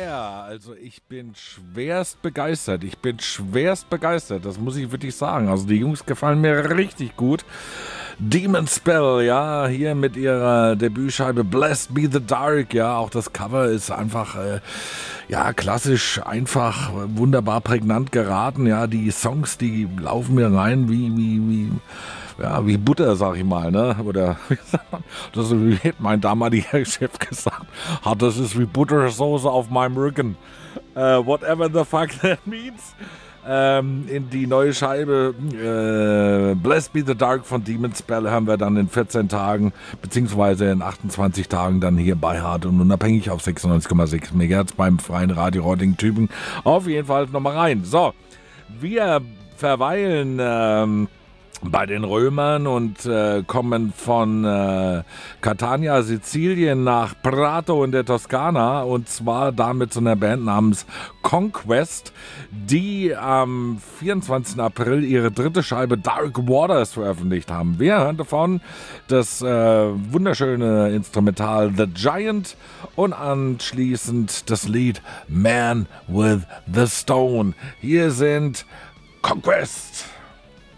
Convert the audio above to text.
Yeah, also ich bin schwerst begeistert. Das muss ich wirklich sagen. Also die Jungs gefallen mir richtig gut. Demon Spell, ja, hier mit ihrer Debütscheibe Blessed Be the Dark, ja, auch das Cover ist einfach, ja, klassisch, einfach, wunderbar prägnant geraten, ja, die Songs, die laufen mir rein wie Butter, sag ich mal, ne? Oder wie sagt man? Das ist, wie hat mein damaliger Chef gesagt, das ist wie Buttersoße auf meinem Rücken. Whatever the fuck that means. In die neue Scheibe Blessed Be the Dark von Demon Spell haben wir dann in 14 Tagen, beziehungsweise in 28 Tagen dann hier bei Hart und Unabhängig auf 96,6 MHz beim Freien Radio Rotting-Tübingen. Auf jeden Fall nochmal rein. So, wir verweilen bei den Römern und kommen von Catania, Sizilien nach Prato in der Toskana, und zwar damit zu einer Band namens Conquest, die am 24. April ihre dritte Scheibe Dark Waters veröffentlicht haben. Wir hören davon das wunderschöne Instrumental The Giant und anschließend das Lied Man with the Stone. Hier sind Conquest.